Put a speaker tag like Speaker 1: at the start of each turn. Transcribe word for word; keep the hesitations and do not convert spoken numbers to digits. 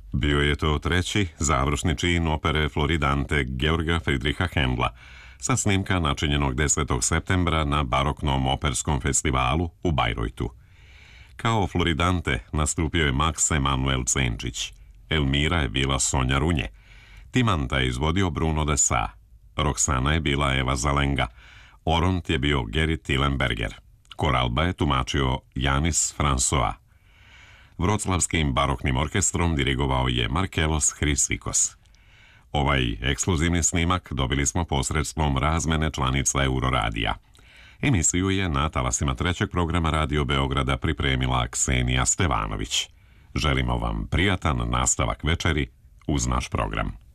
Speaker 1: Bio je to treći završni čin opere Floridante Georga Friedricha Händla sa snimka načinjenog desetog septembra na baroknom operskom festivalu u Bajrojtu. Kao Floridante nastupio je Maks Emanuel Cenčić, Elmira je bila Sonja Runje, Timanta je izvodio Bruno de Sa, Roksana je bila Eva Zalenga, Oront je bio Gerrit Tilenberger, Koralba je tumačio Janis François. Vroclavskim baroknim orkestrom dirigovao je Markelos Hrisikos. Ovaj ekskluzivni snimak dobili smo posredstvom razmene članica Euroradija. Emisiju je na talasima trećeg programa Radio Beograda pripremila Ksenija Stevanović. Želimo vam prijatan nastavak večeri uz naš program.